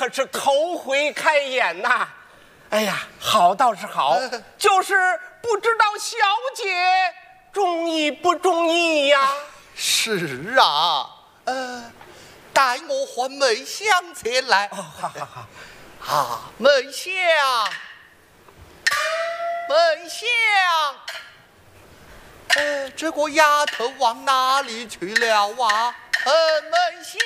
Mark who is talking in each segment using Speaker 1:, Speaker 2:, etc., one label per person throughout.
Speaker 1: 可是头回开眼呐。哎呀，好倒是好，就是不知道小姐中意不中意呀？
Speaker 2: 是啊，待我唤梅香前来。
Speaker 1: 哦，好好好。
Speaker 2: 啊，梅香，梅香，这个丫头往哪里去了啊？梅香，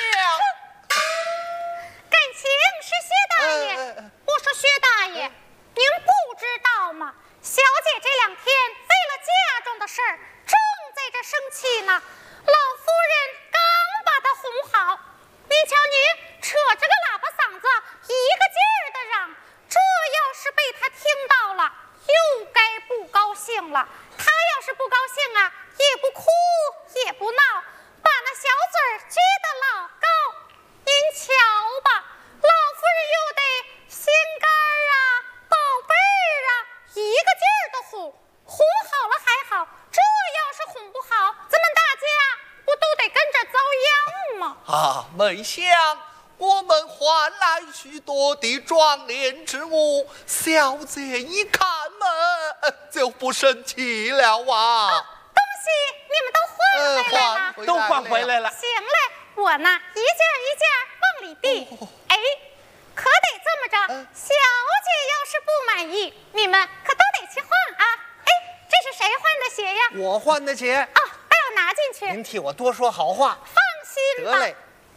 Speaker 3: 感情是薛大爷。我说薛大爷，您不知道吗？小姐这2天为了嫁妆的事儿，正在这生气呢。老夫人刚把她哄好，你瞧你扯着个喇叭嗓子，一个劲儿的嚷，这要是被她听到了，又该不高兴了。她要是不高兴啊，也不哭也不闹，把那小嘴儿撅得老高。您瞧吧，老夫人又得心肝啊、宝贝儿啊，一个劲儿的哄好了还好，这要是哄不好，咱们大家不都得跟着遭殃吗？
Speaker 2: 啊，梅香，我们换来许多的壮莲之物，小姐一看嘛，就不生气了啊。
Speaker 3: 东西你们都换回来了，
Speaker 1: 都换回来了。
Speaker 3: 行嘞，我呢一件一件往里递。哎，可得这么着，小姐要是不满意，你们可都得去换啊。哎，这是谁换的鞋呀？
Speaker 1: 我换的鞋。
Speaker 3: 哦，把我拿进去。
Speaker 1: 您替我多说好话。
Speaker 3: 放心吧。
Speaker 1: 得嘞。